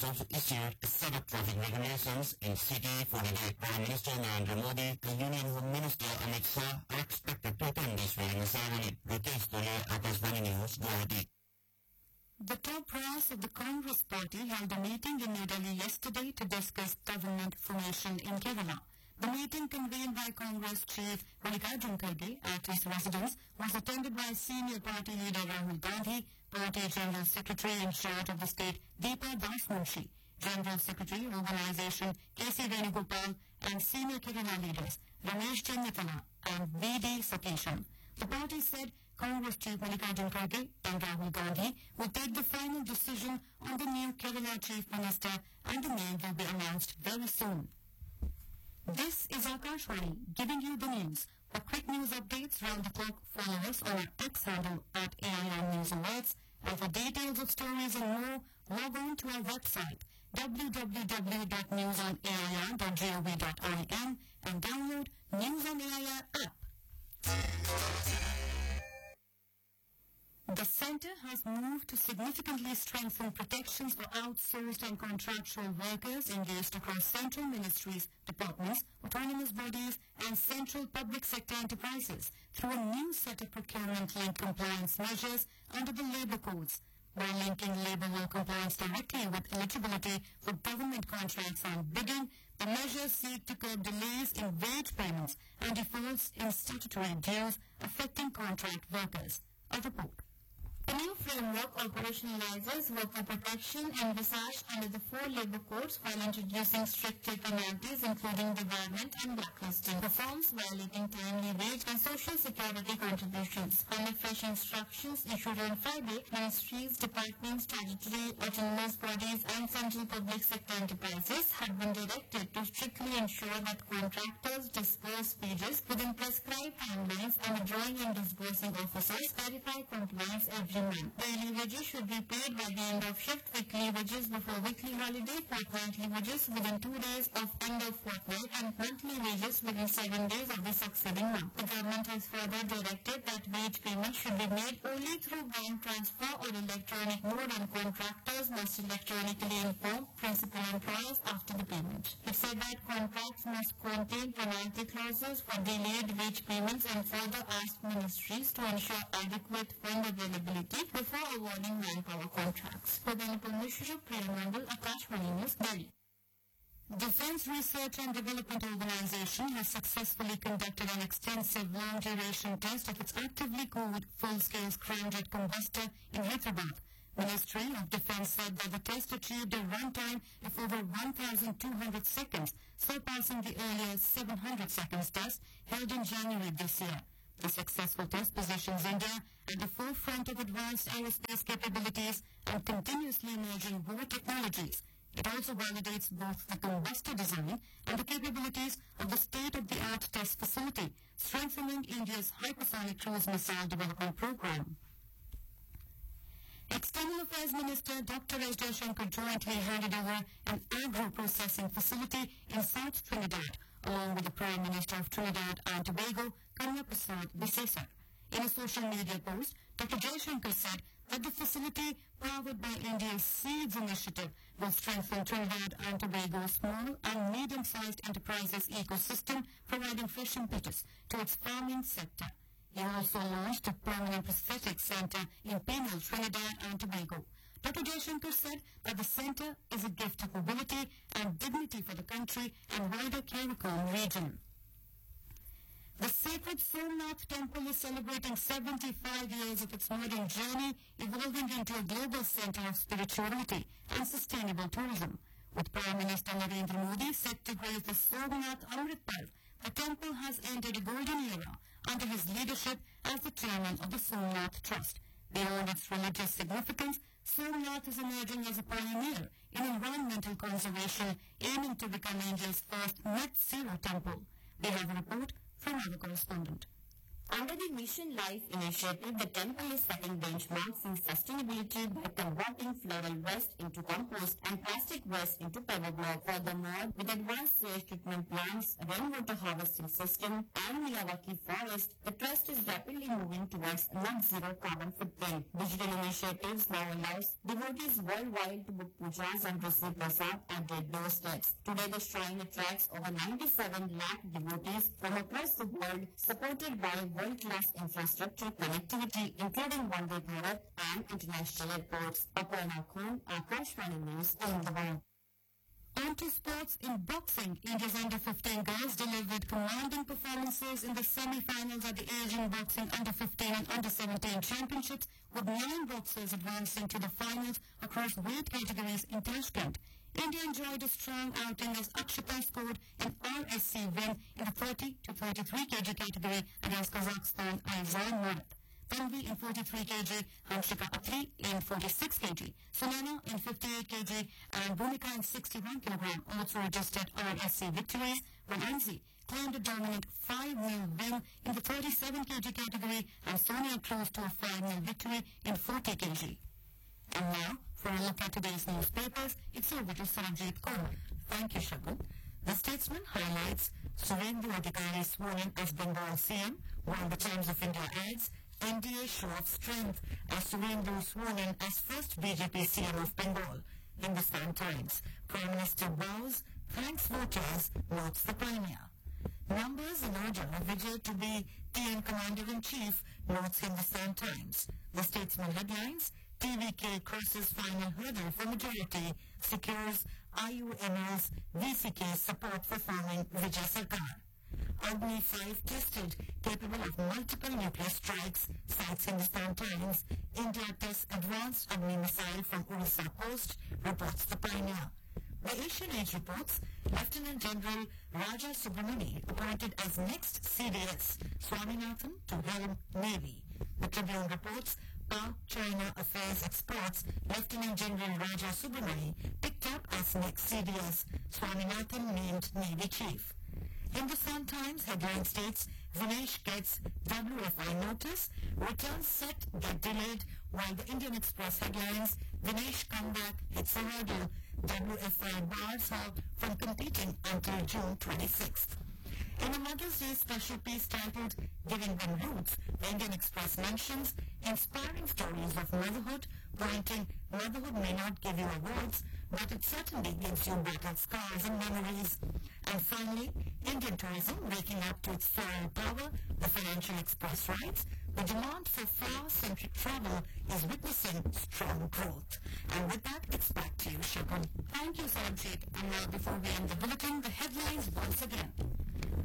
have issued a set of traffic regulations in city for the Prime Minister Narendra Modi, the Union Home Minister Amit Shah are expected to attend this meeting this evening. Ritesh Tole, Akashvani News, Guwahati. The top brass of the Congress party held a meeting in New Delhi yesterday to discuss government formation in Kerala. The meeting, convened by Congress Chief Mallikarjun Kharge at his residence, was attended by senior party leader Rahul Gandhi, Party General Secretary in charge of the state Deepa Das Munshi, General Secretary Organisation K.C. Venugopal, and senior Kerala leaders Ramesh Chennathala and V.D. Satishan. The party said Congress Chief Mallikarjun Kharge and Rahul Gandhi will take the final decision on the new Kerala Chief Minister, and the name will be announced very soon. This is Akashvani, giving you the news. For quick news updates round the clock, follow us on our X handle at AIM News Alerts. And for details of stories and more, log on to our website www.newsonair.gov.in and download News on AIR app. The Centre has moved to significantly strengthen protections for outsourced and contractual workers engaged across central ministries, departments, autonomous bodies and central public sector enterprises through a new set of procurement-linked compliance measures under the labour codes. By linking labour law compliance directly with eligibility for government contracts and bidding, the measures seek to curb delays in wage payments and defaults in statutory dues affecting contract workers. A report. The new framework operationalizes worker protection envisaged under the 4 labour codes while introducing stricter penalties including debarment and blacklisting for firms violating timely wage and social security contributions. Under fresh instructions issued on Friday, ministries, departments, statutory, autonomous bodies and central public sector enterprises have been directed to strictly ensure that contractors disburse wages within prescribed timelines, and the drawing and disbursing officers verify compliance every month. Daily wages should be paid by the end of shift, weekly wages before weekly holiday, fortnightly wages within 2 days of end of fortnight, and monthly wages within 7 days of the succeeding month. The government has further directed that wage payments should be made only through bank transfer or electronic mode, and contractors must electronically inform principal employers after the payment. It said that contracts must contain penalty clauses for delayed wage payments and further asked ministries to ensure adequate fund availability before awarding manpower contracts. For the Mishra, Priyamangal, Akashvani News, Delhi. Defence Research and Development Organisation has successfully conducted an extensive long-duration test of its actively cooled full-scale scramjet combustor in Hyderabad. Ministry of Defence said that the test achieved a runtime of over 1,200 seconds, surpassing the earlier 700 seconds test held in January this year. The successful test positions India at the forefront of advanced aerospace capabilities and continuously emerging war technologies. It also validates both the combustor design and the capabilities of the state-of-the-art test facility, strengthening India's hypersonic cruise missile development program. External Affairs Minister Dr. S. Jaishankar jointly handed over an agro-processing facility in South Trinidad, along with the Prime Minister of Trinidad and Tobago, Kanwa Prasad Bisesar. In a social media post, Dr. Jaishankar said that the facility, powered by India's SEEDS initiative, will strengthen Trinidad and Tobago's small and medium-sized enterprises ecosystem, providing fresh impetus to its farming sector. He also launched a permanent prosthetic centre in Penal, Trinidad and Tobago. Dr. Jaishankar said that the centre is a gift of mobility and dignity for the country and wider CARICOM region. The sacred Somnath temple is celebrating 75 years of its modern journey, evolving into a global centre of spirituality and sustainable tourism. With Prime Minister Narendra Modi set to grace the Somnath Amrit Parv, the temple has entered a golden era under his leadership as the chairman of the Somnath Trust. Beyond its religious significance, Somnath is emerging as a pioneer in environmental conservation, aiming to become India's first net zero temple. We have a report from our correspondent. Under the Mission Life initiative, the temple is setting benchmarks in sustainability by converting floral waste into compost and plastic waste into pebble block. Furthermore, with advanced sewage treatment plants, rainwater harvesting system, and Miyawaki forest, the trust is rapidly moving towards net zero carbon footprint. Digital initiatives now allows devotees worldwide to book pujas and receive prasad at their doorsteps. Today, the shrine attracts over 97 lakh devotees from across the world, supported by world-class infrastructure connectivity, including Vande Bharat and international airports. Aparna Khan, Akashvani News, Ahmedabad. On to sports in boxing. India's under-15 girls delivered commanding performances in the semi-finals at the Asian Boxing Under-15 and Under-17 Championships, with 9 boxers advancing to the finals across weight categories in Tashkent. India enjoyed a strong outing as Akshita scored an RSC win in the 30 to 33 kg category against Kazakhstan Aizan Murat. Tanvi in 43 kg, Hamshika Atri in 46 kg, Sunana in 58 kg, and Bhumika in 61 kg also registered RSC victories, while Anzi claimed a dominant 5-0 win in the 37 kg category, and Sonia closed to a 5-0 victory in 40 kg. And now, for a look at today's newspapers, it's over to Sarabjit Kaur. Thank you, Shagun. The Statesman highlights Surendra Adhikari sworn in as Bengal CM, while the Times of India adds NDA show of strength as Surendra sworn in as first BJP CM of Bengal. Hindustan Times, Prime Minister bows, thanks voters, notes the Premier. Numbers in order Vijay to be TN Commander-in-Chief, notes Hindustan Times. The Statesman headlines, TVK crosses final hurdle for majority, secures IUML's VCK support for forming Vijay Sarkar. Agni 5 tested, capable of multiple nuclear strikes, cites Hindustan Times. India tests advanced Agni missile from Orissa coast, reports the Pioneer. The Asian Age reports Lieutenant General Raja Subramani appointed as next CDS, Swaminathan to helm Navy. The Tribune reports China Affairs experts Lieutenant General Raja Subramani picked up as next CDS, Swaminathan named Navy Chief. Hindustan Times headline states Vinesh gets WFI notice, returns set get delayed, while the Indian Express headlines Vinesh comeback hits a hurdle, WFI bars her from competing until June 26th. In a Mother's Day special piece titled Giving Them Roots, the Indian Express mentions inspiring stories of motherhood, pointing motherhood may not give you awards, but it certainly gives you battle scars and memories. And finally, Indian tourism waking up to its full power, the Financial Express writes, the demand for flower-centric travel is witnessing strong growth. And with that, it's back to you, Shagun. Thank you, Sarabjit. And now, before we end the bulletin, the headlines once again.